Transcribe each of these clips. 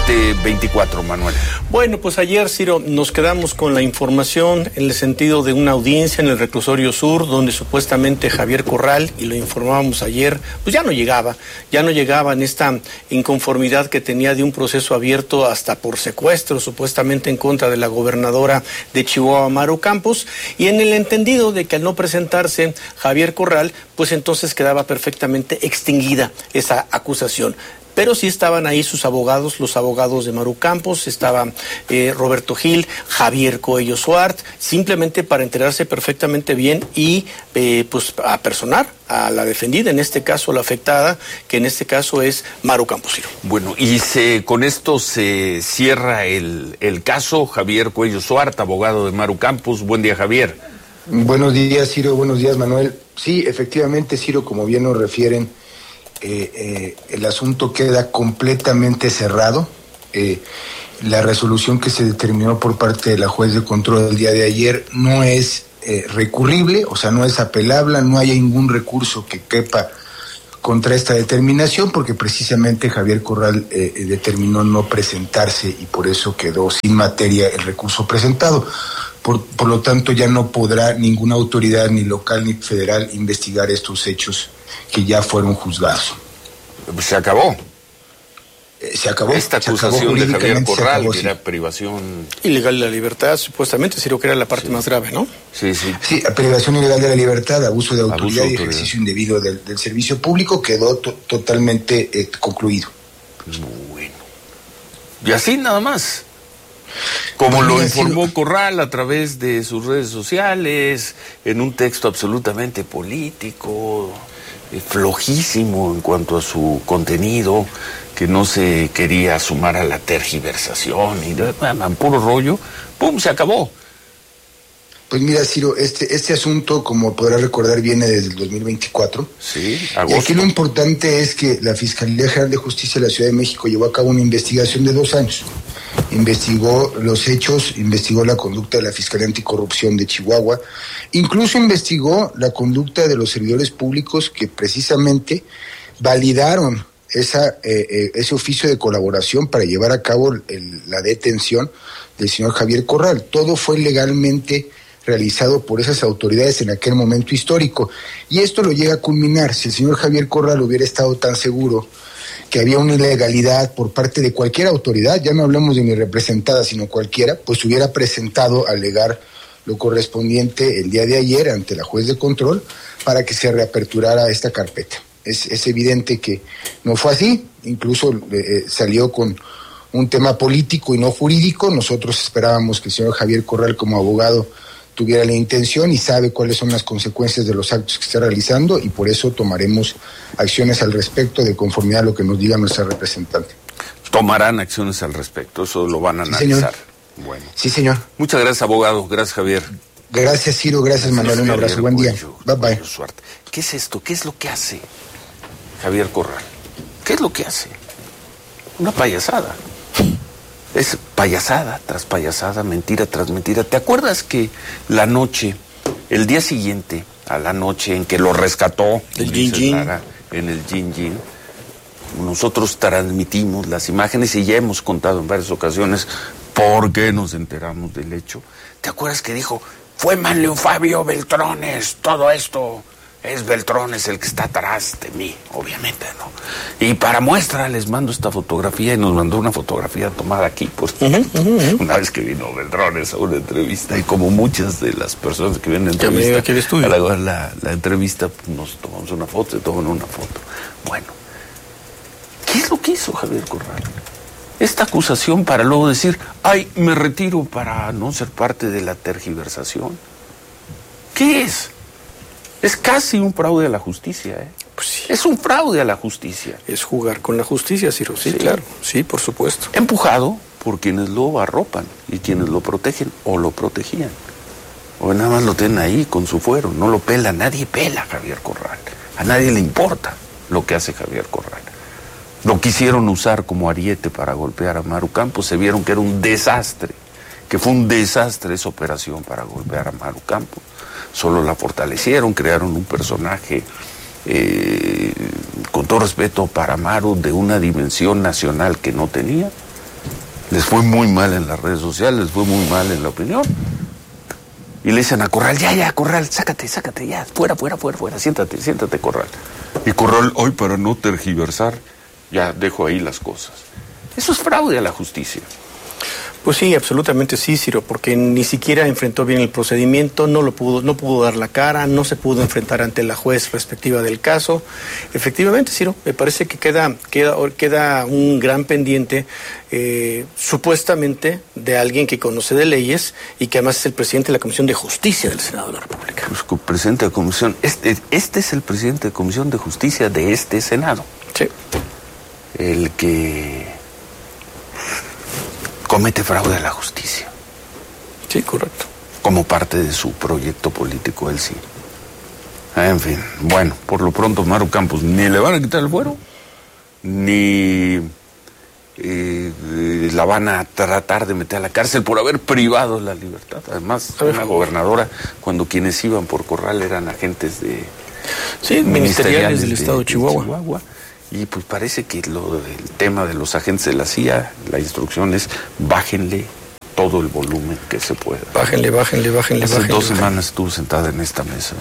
7:24, Manuel. Bueno, pues ayer, Ciro, nos quedamos con la información en el sentido de una audiencia en el Reclusorio Sur, donde supuestamente Javier Corral, y lo informábamos ayer, pues ya no llegaba en esta inconformidad que tenía de un proceso abierto hasta por secuestro, supuestamente en contra de la gobernadora de Chihuahua, Maru Campos, y en el entendido de que al no presentarse Javier Corral, pues entonces quedaba perfectamente extinguida esa acusación. Pero sí estaban ahí sus abogados, los abogados de Maru Campos, estaba Roberto Gil, Javier Coello Suart, simplemente para enterarse perfectamente bien y pues a personar a la defendida, en este caso la afectada, que en este caso es Maru Campos, Ciro. Bueno, y con esto se cierra el caso. Javier Coello Suart, abogado de Maru Campos. Buen día, Javier. Buenos días, Ciro. Buenos días, Manuel. Sí, efectivamente, Ciro, como bien nos refieren, el asunto queda completamente cerrado. La resolución que se determinó por parte de la juez de control el día de ayer no es recurrible, o sea, no es apelable, no hay ningún recurso que quepa contra esta determinación, porque precisamente Javier Corral determinó no presentarse y por eso quedó sin materia el recurso presentado. Por lo tanto, ya no podrá ninguna autoridad, ni local ni federal, investigar estos hechos que ya fueron juzgados. Se acabó. Se acabó. Esta acusación de Javier Corral, que era privación ilegal de la libertad, supuestamente, Ciro, que era la parte más grave, ¿no? Sí, sí. Sí, privación ilegal de la libertad, abuso de autoridad y ejercicio indebido del servicio público quedó totalmente concluido. Bueno. Y así nada más. Como lo informó Corral a través de sus redes sociales, en un texto absolutamente político, flojísimo en cuanto a su contenido, que no se quería sumar a la tergiversación y puro rollo, ¡pum!, se acabó. Pues mira, Ciro, este asunto, como podrás recordar, viene desde el 2024. Sí, agosto. Y aquí lo importante es que la Fiscalía General de Justicia de la Ciudad de México llevó a cabo una investigación de 2 años. Investigó los hechos, investigó la conducta de la Fiscalía Anticorrupción de Chihuahua, incluso investigó la conducta de los servidores públicos que precisamente validaron ese oficio de colaboración para llevar a cabo la detención del señor Javier Corral. Todo fue legalmente realizado por esas autoridades en aquel momento histórico. Y esto lo llega a culminar. Si el señor Javier Corral hubiera estado tan seguro que había una ilegalidad por parte de cualquier autoridad, ya no hablamos de mi representada, sino cualquiera, pues hubiera presentado a alegar lo correspondiente el día de ayer ante la juez de control para que se reaperturara esta carpeta. Es evidente que no fue así, incluso salió con un tema político y no jurídico. Nosotros esperábamos que el señor Javier Corral, como abogado, tuviera la intención y sabe cuáles son las consecuencias de los actos que está realizando, y por eso tomaremos acciones al respecto de conformidad a lo que nos diga nuestra representante. Tomarán acciones al respecto, eso lo van a analizar. Señor. Bueno. Sí, señor. Muchas gracias, abogado. Gracias, Javier. Gracias, Ciro. Gracias, Manuel. Un abrazo. Buen día. Bye, bye. ¿Qué es esto? ¿Qué es lo que hace Javier Corral? ¿Qué es lo que hace? Una payasada. Es payasada tras payasada, mentira tras mentira. ¿Te acuerdas que el día siguiente a la noche en que lo rescató el Jin en el Jin, nosotros transmitimos las imágenes y ya hemos contado en varias ocasiones por qué nos enteramos del hecho? ¿Te acuerdas que dijo, fue Manlio Fabio Beltrones, todo esto? Es Beltrones el que está atrás de mí, obviamente, ¿no? Y para muestra les mando esta fotografía, y nos mandó una fotografía tomada aquí, pues, una vez que vino Beltrones a una entrevista, y como muchas de las personas que vienen a entrevista, la entrevista, pues, nos tomamos una foto, se toman una foto. Bueno, ¿qué es lo que hizo Javier Corral? Esta acusación para luego decir, ay, me retiro para no ser parte de la tergiversación. ¿Qué es? Es casi un fraude a la justicia, ¿eh? Pues sí. Es un fraude a la justicia. Es jugar con la justicia, Ciro. Sí, claro. Sí, por supuesto. Empujado por quienes lo arropan y quienes lo protegen o lo protegían. O nada más lo tienen ahí con su fuero. No lo pela. Nadie pela a Javier Corral. A nadie le importa lo que hace Javier Corral. Lo quisieron usar como ariete para golpear a Maru Campos. Se vieron que era un desastre. Que fue un desastre esa operación para golpear a Maru Campos. Solo la fortalecieron, crearon un personaje, con todo respeto para Maru, de una dimensión nacional que no tenía, Les fue muy mal en las redes sociales, les fue muy mal en la opinión. Y le dicen a Corral, ya, Corral, sácate, ya, fuera, siéntate, Corral. Y Corral, hoy para no tergiversar, ya dejo ahí las cosas. Eso es fraude a la justicia. Pues sí, absolutamente sí, Ciro, porque ni siquiera enfrentó bien el procedimiento, no pudo dar la cara, no se pudo enfrentar ante la juez respectiva del caso. Efectivamente, Ciro, me parece que queda un gran pendiente, supuestamente, de alguien que conoce de leyes y que además es el presidente de la Comisión de Justicia del Senado de la República. Pues, presidente de la Comisión, este es el presidente de la Comisión de Justicia de este Senado. Sí. El que comete fraude a la justicia. Sí, correcto. Como parte de su proyecto político, él sí. En fin, bueno, por lo pronto Maru Campos ni le van a quitar el fuero, ni la van a tratar de meter a la cárcel por haber privado la libertad. Además, una gobernadora, cuando quienes iban por Corral eran agentes de... Sí, ministeriales del estado de Chihuahua. Y pues parece que el tema de los agentes de la CIA, la instrucción es bájenle todo el volumen que se pueda. Bájenle. Hace 2 semanas estuve sentada en esta mesa,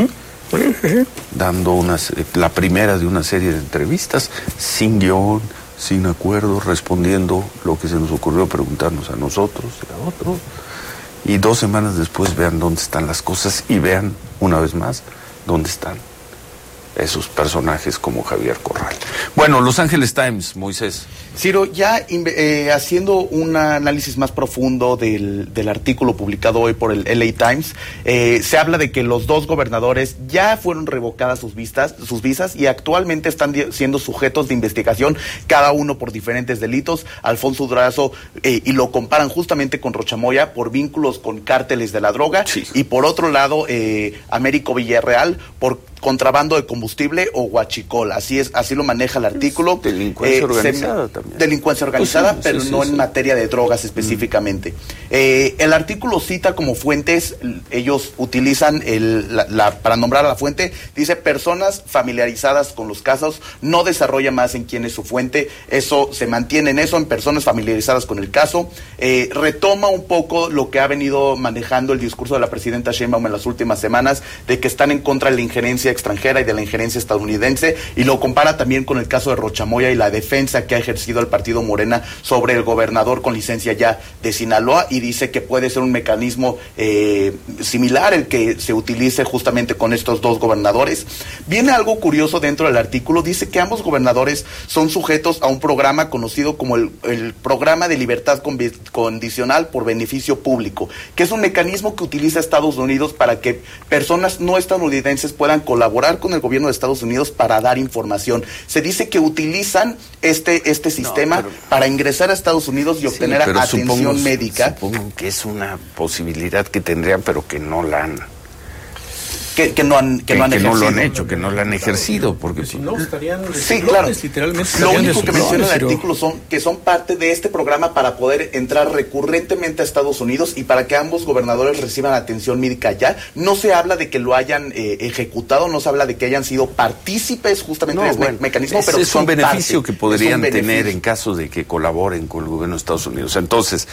dando la primera de una serie de entrevistas, sin guión, sin acuerdo, respondiendo lo que se nos ocurrió preguntarnos a nosotros y a otros. Y 2 semanas después vean dónde están las cosas y vean una vez más dónde están esos personajes como Javier Corral. Bueno, Los Angeles Times, Moisés. Ciro, ya haciendo un análisis más profundo del artículo publicado hoy por el LA Times, se habla de que los 2 gobernadores ya fueron revocadas sus visas y actualmente están siendo sujetos de investigación, cada uno por diferentes delitos. Alfonso Durazo, y lo comparan justamente con Rocha Moya por vínculos con cárteles de la droga, sí. Y por otro lado, Américo Villarreal por contrabando de combustible o huachicol, así lo maneja el artículo. Delincuencia organizada también. Delincuencia organizada, pues sí, pero no en materia de drogas específicamente. El artículo cita como fuentes, ellos utilizan para nombrar a la fuente, dice personas familiarizadas con los casos, no desarrolla más en quién es su fuente, eso se mantiene en personas familiarizadas con el caso. Retoma un poco lo que ha venido manejando el discurso de la presidenta Sheinbaum en las últimas semanas, de que están en contra de la injerencia extranjera y de la injerencia estadounidense, y lo compara también con el caso de Rocha Moya y la defensa que ha ejercido el partido Morena sobre el gobernador con licencia ya de Sinaloa, y dice que puede ser un mecanismo similar el que se utilice justamente con estos 2 gobernadores. Viene algo curioso dentro del artículo, dice que ambos gobernadores son sujetos a un programa conocido como el Programa de Libertad Condicional por Beneficio Público, que es un mecanismo que utiliza Estados Unidos para que personas no estadounidenses puedan colaborar con el gobierno de Estados Unidos para dar información. Se dice que utilizan este sistema para ingresar a Estados Unidos y obtener atención médica. Supongo que es una posibilidad que tendrían, pero que no la han... Que no lo han hecho, que no lo han ejercido, porque si no estarían literalmente. Lo único que menciona el artículo son parte de este programa para poder entrar recurrentemente a Estados Unidos y para que ambos gobernadores reciban atención médica ya. No se habla de que lo hayan ejecutado, no se habla de que hayan sido partícipes justamente de este mecanismo, pero es un beneficio que podrían tener en caso de que colaboren con el gobierno de Estados Unidos. Entonces,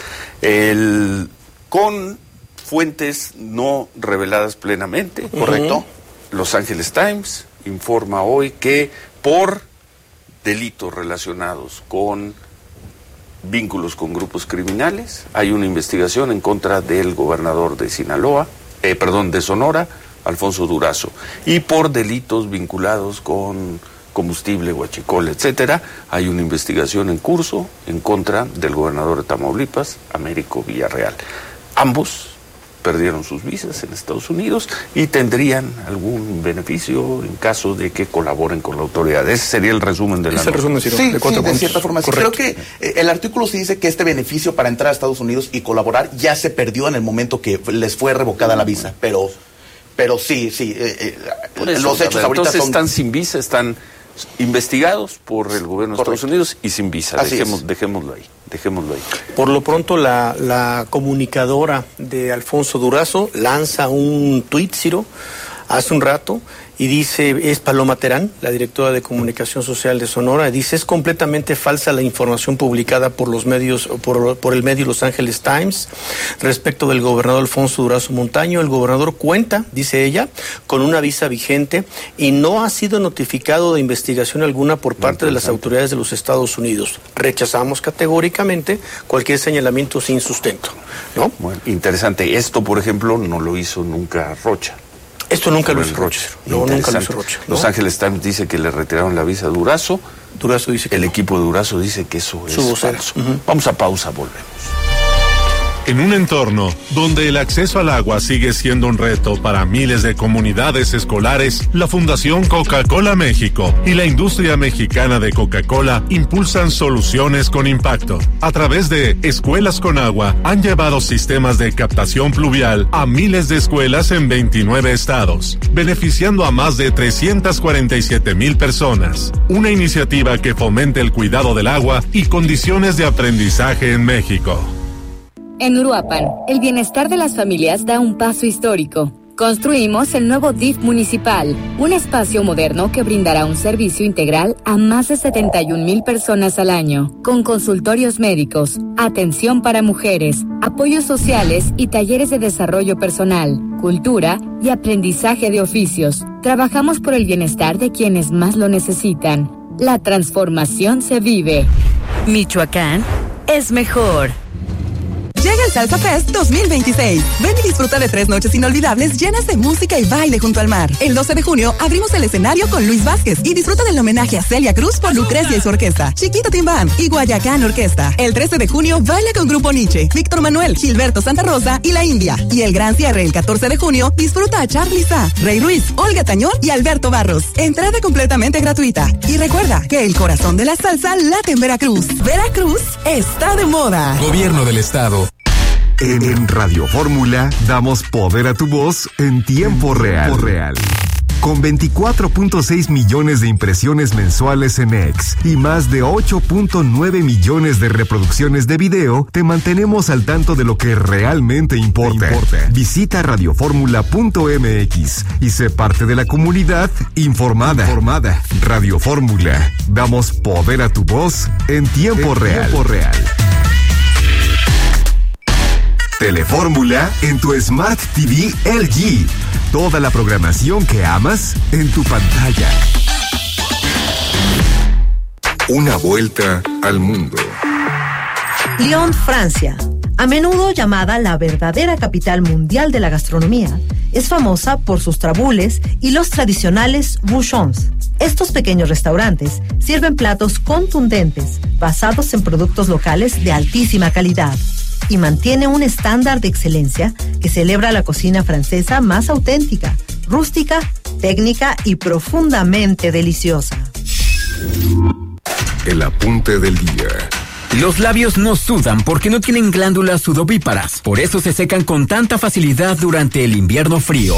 con fuentes no reveladas plenamente, ¿correcto? Los Angeles Times informa hoy que por delitos relacionados con vínculos con grupos criminales hay una investigación en contra del gobernador de de Sonora, Alfonso Durazo, y por delitos vinculados con combustible, huachicol, etcétera, hay una investigación en curso en contra del gobernador de Tamaulipas, Américo Villarreal. Ambos perdieron sus visas en Estados Unidos y tendrían algún beneficio en caso de que colaboren con la autoridad. Ese sería el resumen de la nota. Sí, de cierta forma. Creo que el artículo sí dice que este beneficio para entrar a Estados Unidos y colaborar ya se perdió en el momento que les fue revocada la visa, pero sí, los hechos ahorita entonces están sin visa, están investigados por el gobierno de Estados Unidos y sin visa. Dejémoslo ahí. Por lo pronto, la comunicadora de Alfonso Durazo lanza un tuit, Ciro, hace un rato, y dice, es Paloma Terán, la directora de Comunicación Social de Sonora, dice, es completamente falsa la información publicada por los medios, por el medio Los Angeles Times respecto del gobernador Alfonso Durazo Montaño. El gobernador cuenta, dice ella, con una visa vigente y no ha sido notificado de investigación alguna por parte de las autoridades de los Estados Unidos. Rechazamos categóricamente cualquier señalamiento sin sustento, ¿no? Bueno, interesante. Esto, por ejemplo, no lo hizo nunca Rocha. Esto nunca lo hizo Rocha. No, nunca lo hizo Rocha, ¿no? Los Angeles Times dice que le retiraron la visa a Durazo. Durazo dice que el no. Equipo de Durazo dice que eso es falso. Vamos a pausa, volvemos. En un entorno donde el acceso al agua sigue siendo un reto para miles de comunidades escolares, la Fundación Coca-Cola México y la industria mexicana de Coca-Cola impulsan soluciones con impacto. A través de Escuelas con Agua, han llevado sistemas de captación pluvial a miles de escuelas en 29 estados, beneficiando a más de 347,000 personas. Una iniciativa que fomente el cuidado del agua y condiciones de aprendizaje en México. En Uruapan, el bienestar de las familias da un paso histórico. Construimos el nuevo DIF municipal, un espacio moderno que brindará un servicio integral a más de 71,000 personas al año, con consultorios médicos, atención para mujeres, apoyos sociales y talleres de desarrollo personal, cultura y aprendizaje de oficios. Trabajamos por el bienestar de quienes más lo necesitan. La transformación se vive. Michoacán es mejor. Llega el Salsa Fest 2026. Ven y disfruta de 3 noches inolvidables llenas de música y baile junto al mar. El 12 de junio abrimos el escenario con Luis Vázquez y disfruta del homenaje a Celia Cruz por Lucrecia y su orquesta, Chiquito Timbán y Guayacán Orquesta. El 13 de junio baila con Grupo Nietzsche, Víctor Manuel, Gilberto Santa Rosa y La India. Y el gran cierre el 14 de junio disfruta a Charly Sá, Rey Ruiz, Olga Tañón y Alberto Barros. Entrada completamente gratuita. Y recuerda que el corazón de la salsa late en Veracruz. Veracruz está de moda. Gobierno del Estado. En Radio Fórmula damos poder a tu voz en tiempo real. Con 24.6 millones de impresiones mensuales en X y más de 8.9 millones de reproducciones de video, te mantenemos al tanto de lo que realmente importa. Visita radioformula.mx y sé parte de la comunidad informada. Radio Fórmula, damos poder a tu voz en tiempo real. Telefórmula en tu Smart TV LG. Toda la programación que amas en tu pantalla. Una vuelta al mundo. Lyon, Francia, a menudo llamada la verdadera capital mundial de la gastronomía, es famosa por sus trabules y los tradicionales bouchons. Estos pequeños restaurantes sirven platos contundentes, basados en productos locales de altísima calidad, y mantiene un estándar de excelencia que celebra la cocina francesa más auténtica, rústica, técnica y profundamente deliciosa. El apunte del día. Los labios no sudan porque no tienen glándulas sudovíparas, por eso se secan con tanta facilidad durante el invierno frío.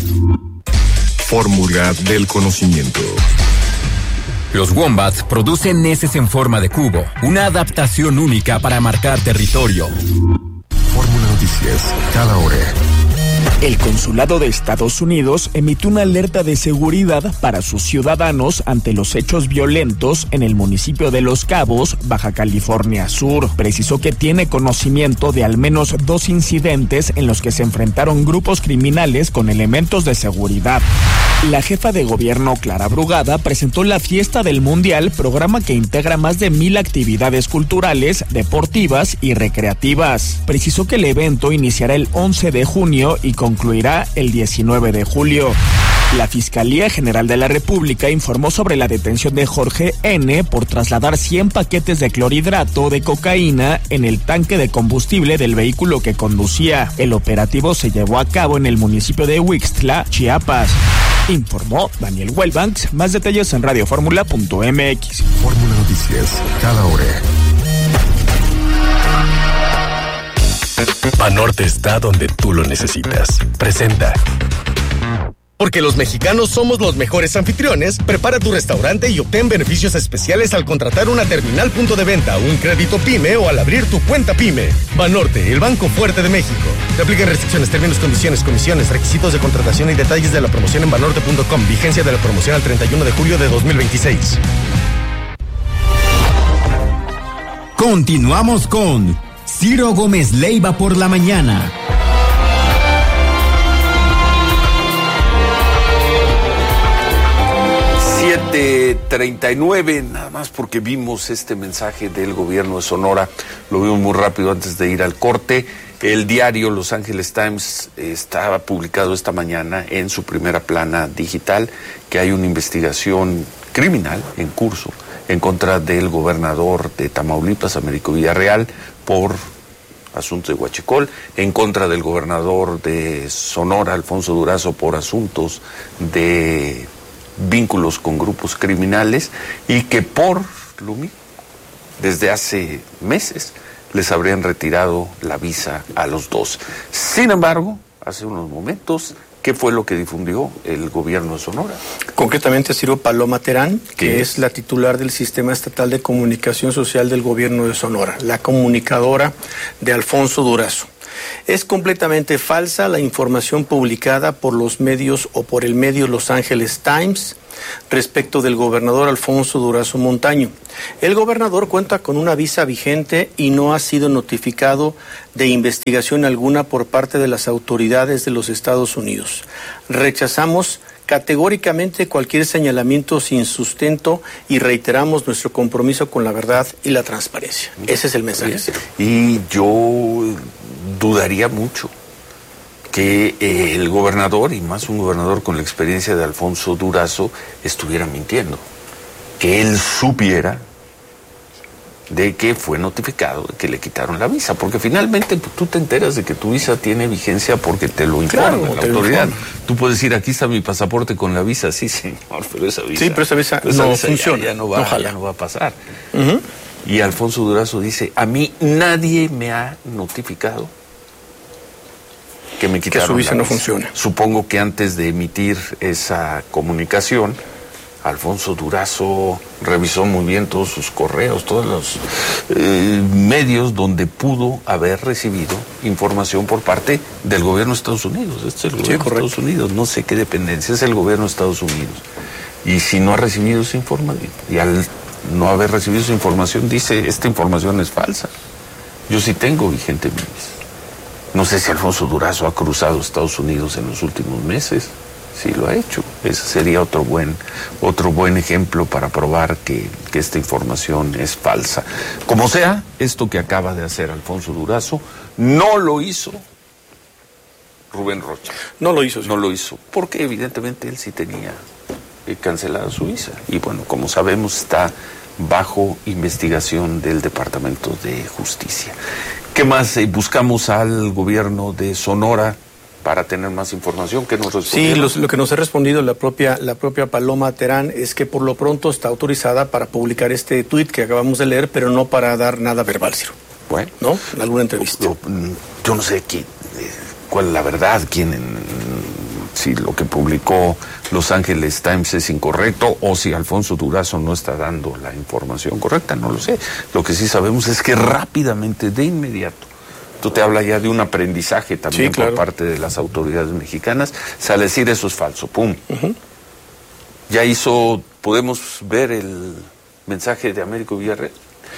Fórmula del conocimiento. Los wombats producen heces en forma de cubo, una adaptación única para marcar territorio. Fórmula Noticias, cada hora. El Consulado de Estados Unidos emitió una alerta de seguridad para sus ciudadanos ante los hechos violentos en el municipio de Los Cabos, Baja California Sur. Precisó que tiene conocimiento de al menos 2 incidentes en los que se enfrentaron grupos criminales con elementos de seguridad. La jefa de gobierno, Clara Brugada, presentó la Fiesta del Mundial, programa que integra más de 1,000 actividades culturales, deportivas y recreativas. Precisó que el evento iniciará el 11 de junio y concluirá el 19 de julio. La Fiscalía General de la República informó sobre la detención de Jorge N. por trasladar 100 paquetes de clorhidrato de cocaína en el tanque de combustible del vehículo que conducía. El operativo se llevó a cabo en el municipio de Huixtla, Chiapas. Informó Daniel Wellbanks. Más detalles en radioformula.mx. Fórmula Noticias, cada hora. Banorte está donde tú lo necesitas. Presenta. Porque los mexicanos somos los mejores anfitriones, prepara tu restaurante y obtén beneficios especiales al contratar una terminal punto de venta, un crédito PYME o al abrir tu cuenta PYME. Banorte, el banco fuerte de México. Te aplican restricciones, términos, condiciones, comisiones, requisitos de contratación y detalles de la promoción en banorte.com. Vigencia de la promoción al 31 de julio de 2026. Continuamos con Ciro Gómez Leiva por la mañana. 7:39, nada más porque vimos este mensaje del gobierno de Sonora, lo vimos muy rápido antes de ir al corte. El diario Los Angeles Times estaba publicado esta mañana en su primera plana digital que hay una investigación criminal en curso en contra del gobernador de Tamaulipas, Américo Villarreal, por asuntos de huachicol, en contra del gobernador de Sonora, Alfonso Durazo, por asuntos de vínculos con grupos criminales, y que por lo mismo, desde hace meses, les habrían retirado la visa a los dos. Sin embargo, hace unos momentos, ¿qué fue lo que difundió el gobierno de Sonora? Concretamente, Ciro, Paloma Terán, que es la titular del Sistema Estatal de Comunicación Social del gobierno de Sonora, la comunicadora de Alfonso Durazo. Es completamente falsa la información publicada por los medios o por el medio Los Angeles Times respecto del gobernador Alfonso Durazo Montaño. El gobernador cuenta con una visa vigente y no ha sido notificado de investigación alguna por parte de las autoridades de los Estados Unidos. Rechazamos categóricamente cualquier señalamiento sin sustento y reiteramos nuestro compromiso con la verdad y la transparencia. Ese es el mensaje. Y yo dudaría mucho que el gobernador, y más un gobernador con la experiencia de Alfonso Durazo, estuviera mintiendo. Que él supiera de que fue notificado, de que le quitaron la visa, porque finalmente pues, tú te enteras de que tu visa tiene vigencia porque te lo informa la autoridad. Tú puedes decir, aquí está mi pasaporte con la visa, sí señor, pero esa visa, no funciona, ya no va a pasar. Y Alfonso Durazo dice, a mí nadie me ha notificado que me quitaron que su visa no funciona. Supongo que antes de emitir esa comunicación, Alfonso Durazo revisó muy bien todos sus correos, todos los medios donde pudo haber recibido información por parte del gobierno de Estados Unidos. Este es el gobierno de Estados Unidos, no sé qué dependencia, es el gobierno de Estados Unidos. Y si no ha recibido esa información, y al no haber recibido esa información, dice, esta información es falsa. Yo sí tengo vigente mi visa. No sé si Alfonso Durazo ha cruzado Estados Unidos en los últimos meses. Sí lo ha hecho. Ese sería otro buen ejemplo para probar que esta información es falsa. Como sea, esto que acaba de hacer Alfonso Durazo no lo hizo Rubén Rocha. No lo hizo. No lo hizo, porque evidentemente él sí tenía cancelada su visa. Y bueno, como sabemos, está bajo investigación del Departamento de Justicia. ¿Qué más? Buscamos al gobierno de Sonora para tener más información. ¿Qué nos respondieron? Sí, lo que nos ha respondido la propia Paloma Terán es que por lo pronto está autorizada para publicar este tuit que acabamos de leer, pero no para dar nada verbal, Ciro. Bueno. ¿No? En alguna entrevista. Yo no sé cuál es la verdad, si lo que publicó Los Angeles Times es incorrecto o si Alfonso Durazo no está dando la información correcta, no lo sé. Lo que sí sabemos es que rápidamente, de inmediato, tú te hablas ya de un aprendizaje también por parte de las autoridades mexicanas, sale decir eso es falso, ¡pum! Ya podemos ver el mensaje de Américo Villarreal,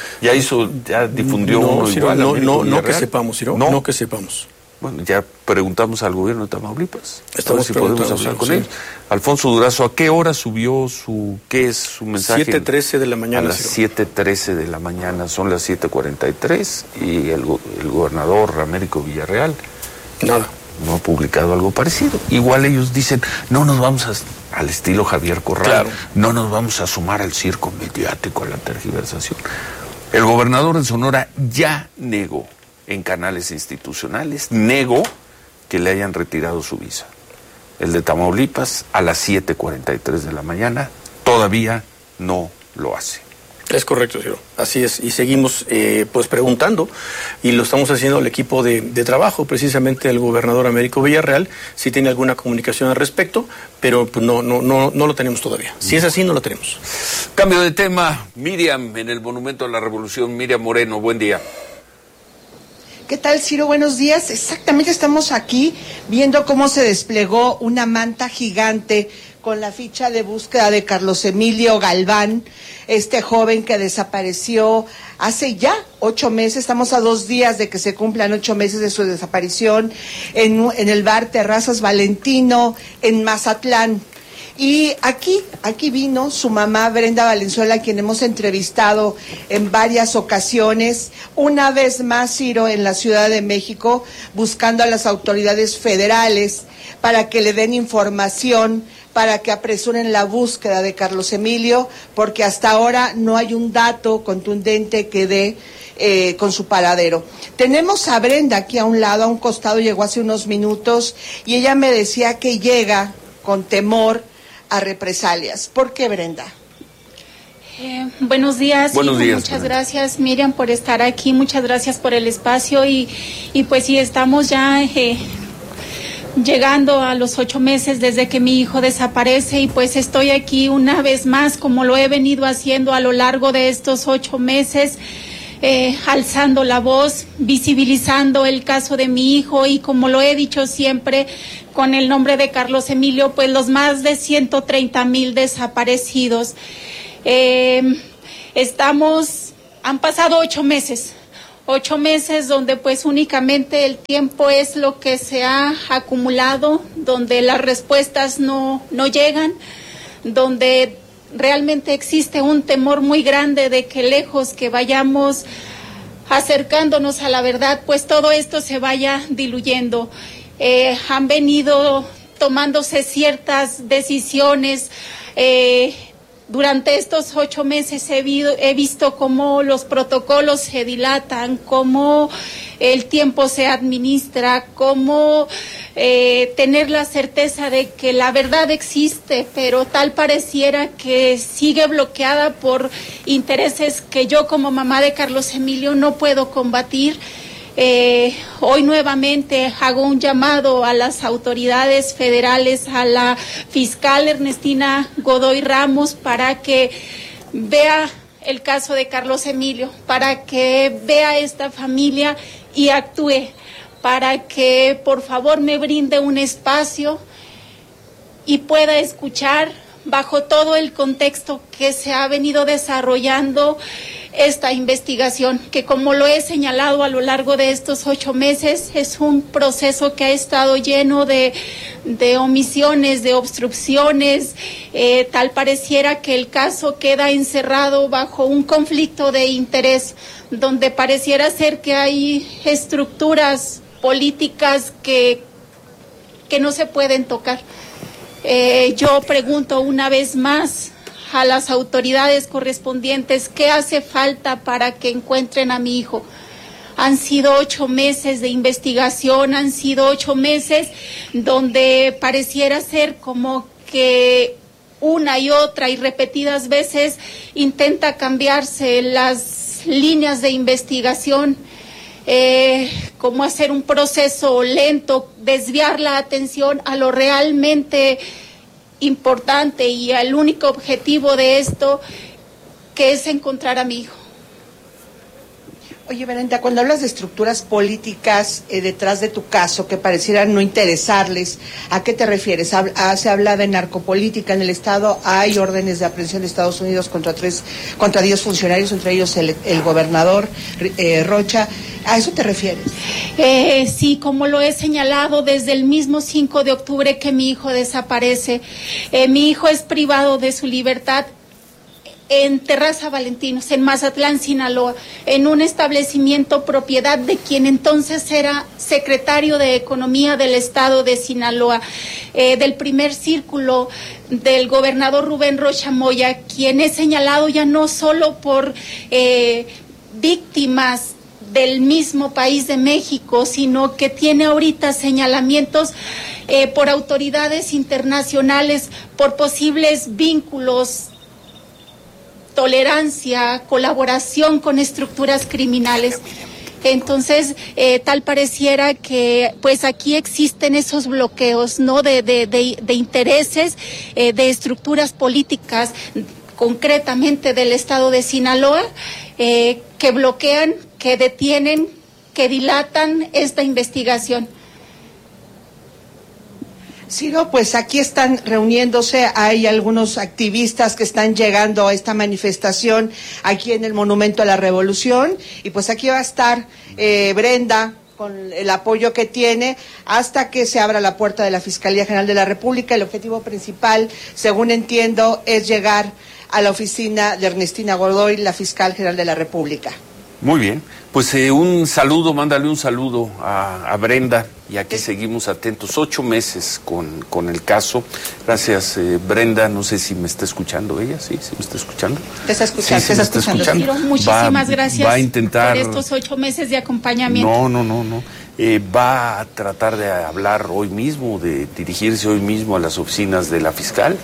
ya difundió uno igual. No que sepamos, Ciro, no que sepamos. Bueno, ya preguntamos al gobierno de Tamaulipas. Estamos si podemos hablar con él. Alfonso Durazo, ¿a qué hora subió qué es su mensaje? 7:13 de la mañana. A las 7:13 de la mañana, son las 7:43 y el gobernador Américo Villarreal nada. No ha publicado algo parecido. Igual ellos dicen, no nos vamos al estilo Javier Corral, no nos vamos a sumar al circo mediático, a la tergiversación. El gobernador de Sonora ya negó en canales institucionales, negó que le hayan retirado su visa. El de Tamaulipas, a las 7:43 de la mañana, todavía no lo hace. Es correcto, Ciro. Así es. Y seguimos pues preguntando, y lo estamos haciendo al equipo de trabajo, precisamente el gobernador Américo Villarreal, si tiene alguna comunicación al respecto, pero pues no lo tenemos todavía. Si es así, no lo tenemos. Cambio de tema. Miriam, en el Monumento a la Revolución. Miriam Moreno, buen día. ¿Qué tal, Ciro? Buenos días. Exactamente, estamos aquí viendo cómo se desplegó una manta gigante con la ficha de búsqueda de Carlos Emilio Galván, este joven que desapareció hace ya 8 meses. Estamos a 2 días de que se cumplan 8 meses de su desaparición en el bar Terrazas Valentino, en Mazatlán. Y aquí vino su mamá, Brenda Valenzuela, a quien hemos entrevistado en varias ocasiones, una vez más, Ciro, en la Ciudad de México, buscando a las autoridades federales para que le den información, para que apresuren la búsqueda de Carlos Emilio, porque hasta ahora no hay un dato contundente que dé con su paradero. Tenemos a Brenda aquí a un lado, a un costado, llegó hace unos minutos, y ella me decía que llega con temor a represalias. ¿Por qué, Brenda? Buenos días. Buenos días. Muchas gracias, Miriam, por estar aquí. Muchas gracias por el espacio. Y pues sí, estamos ya llegando a los 8 meses desde que mi hijo desaparece, y pues estoy aquí una vez más, como lo he venido haciendo a lo largo de estos 8 meses, alzando la voz, visibilizando el caso de mi hijo, y como lo he dicho siempre, con el nombre de Carlos Emilio, pues los más de 130,000 desaparecidos. Han pasado 8 meses. 8 meses donde pues únicamente el tiempo es lo que se ha acumulado, donde las respuestas no llegan, donde realmente existe un temor muy grande de que lejos que vayamos acercándonos a la verdad, pues todo esto se vaya diluyendo. Han venido tomándose ciertas decisiones. Durante estos 8 meses he visto cómo los protocolos se dilatan, cómo el tiempo se administra, cómo tener la certeza de que la verdad existe, pero tal pareciera que sigue bloqueada por intereses que yo como mamá de Carlos Emilio no puedo combatir. Hoy nuevamente hago un llamado a las autoridades federales, a la fiscal Ernestina Godoy Ramos, para que vea el caso de Carlos Emilio, para que vea esta familia y actúe, para que por favor me brinde un espacio y pueda escuchar bajo todo el contexto que se ha venido desarrollando esta investigación, que como lo he señalado a lo largo de estos 8 meses, es un proceso que ha estado lleno de omisiones, de obstrucciones. Tal pareciera que el caso queda encerrado bajo un conflicto de interés, donde pareciera ser que hay estructuras políticas que no se pueden tocar. Yo pregunto una vez más a las autoridades correspondientes qué hace falta para que encuentren a mi hijo. Han sido 8 meses de investigación, han sido 8 meses donde pareciera ser como que una y otra y repetidas veces intenta cambiarse las líneas de investigación, como hacer un proceso lento, desviar la atención a lo realmente importante y al único objetivo de esto, que es encontrar a mi hijo. Oye, Brenda, cuando hablas de estructuras políticas detrás de tu caso que parecieran no interesarles, ¿a qué te refieres? Se habla de narcopolítica en el Estado, hay órdenes de aprehensión de Estados Unidos contra 10 funcionarios, entre ellos el gobernador Rocha. ¿A eso te refieres? Sí, como lo he señalado desde el mismo 5 de octubre que mi hijo desaparece. Mi hijo es privado de su libertad en Terraza Valentinos, en Mazatlán, Sinaloa, en un establecimiento propiedad de quien entonces era secretario de Economía del Estado de Sinaloa, del primer círculo del gobernador Rubén Rocha Moya, quien es señalado ya no solo por víctimas del mismo país de México, sino que tiene ahorita señalamientos por autoridades internacionales por posibles vínculos tolerancia, colaboración con estructuras criminales. Entonces, tal pareciera que pues aquí existen esos bloqueos, ¿no? De intereses, de estructuras políticas, concretamente del estado de Sinaloa, que bloquean, que detienen, que dilatan esta investigación. Ciro, pues aquí están reuniéndose, hay algunos activistas que están llegando a esta manifestación aquí en el Monumento a la Revolución, y pues aquí va a estar Brenda con el apoyo que tiene hasta que se abra la puerta de la Fiscalía General de la República. El objetivo principal, según entiendo, es llegar a la oficina de Ernestina Godoy, la Fiscal General de la República. Muy bien, pues un saludo, mándale un saludo a Brenda, y aquí seguimos atentos, 8 meses con el caso. Gracias, Brenda, no sé si me está escuchando ella, sí me está escuchando. Te está escuchando, sí, te está escuchando. Muchísimas gracias va a intentar, por estos 8 meses de acompañamiento. No. Va a tratar de hablar hoy mismo, de dirigirse hoy mismo a las oficinas de la fiscal.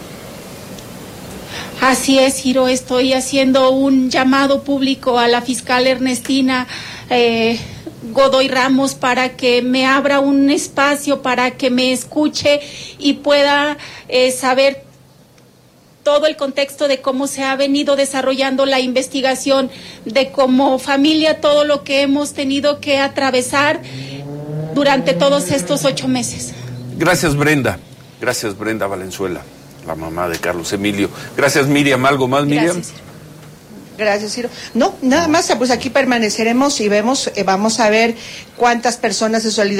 Así es, Ciro, estoy haciendo un llamado público a la fiscal Ernestina Godoy Ramos para que me abra un espacio, para que me escuche y pueda saber todo el contexto de cómo se ha venido desarrollando la investigación, de como familia todo lo que hemos tenido que atravesar durante todos estos 8 meses. Gracias, Brenda Valenzuela, la mamá de Carlos Emilio. Gracias, Miriam. ¿Algo más, Miriam? Gracias, Ciro. No, nada más, pues aquí permaneceremos y vamos a ver cuántas personas se solidarizan